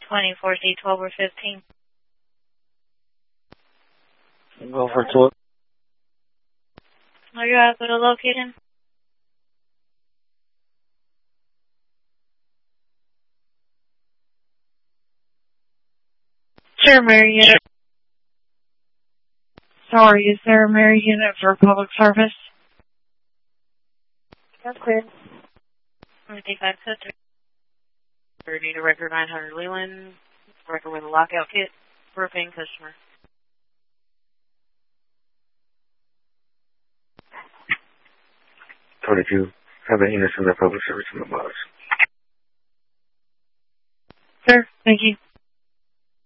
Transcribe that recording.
24C 12 or 15. Go for 12. Are you able to locate him? Sure, Mary Unit. Sorry, is there a Mary Unit for public service? That's clear. 55 3. Need a record 900 Leland. Record with a lockout kit for a paying customer. If you have a unit from the public service in the box. Sure, thank you.